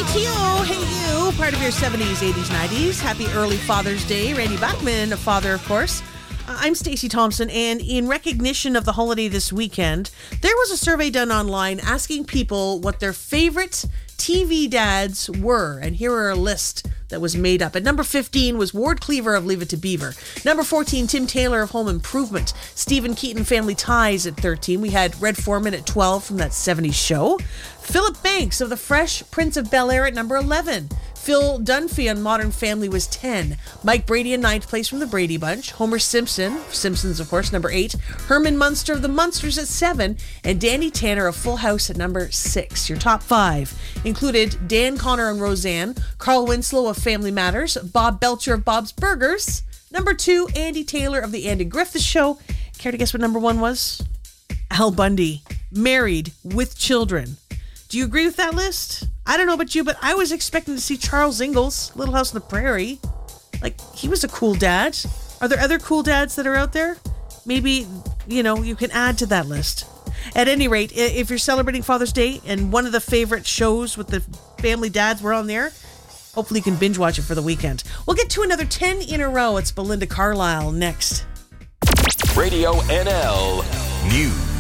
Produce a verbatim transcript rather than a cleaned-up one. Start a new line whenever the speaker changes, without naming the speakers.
K T O, hey you, part of your seventies, eighties, nineties. Happy early Father's Day. Randy Bachman, a father, of course. Uh, I'm Stacey Thompson, and in recognition of the holiday this weekend, there was a survey done online asking people what their favorite T V dads were, and here are a list that was made up. At number fifteen was Ward Cleaver of Leave It to Beaver. Number fourteen, Tim Taylor of Home Improvement. Stephen Keaton, Family Ties at thirteen. We had Red Foreman at twelve from that seventies show. Philip Banks of The Fresh Prince of Bel-Air at number eleven. Phil Dunphy on Modern Family was ten. Mike Brady in ninth place from The Brady Bunch. Homer Simpson, Simpsons of course, number eight. Herman Munster of The Munsters at seven. And Danny Tanner of Full House at number six. Your top five included Dan Connor and Roseanne, Carl Winslow of Family Matters, Bob Belcher of Bob's Burgers. Number two, Andy Taylor of The Andy Griffith Show. Care to guess what number one was? Al Bundy, Married with Children. Do you agree with that list? I don't know about you, but I was expecting to see Charles Ingalls, Little House on the Prairie. Like, he was a cool dad. Are there other cool dads that are out there? Maybe, you know, you can add to that list. At any rate, if you're celebrating Father's Day and one of the favorite shows with the family dads were on there, hopefully you can binge watch it for the weekend. We'll get to another ten in a row. It's Belinda Carlisle next.
Radio N L News.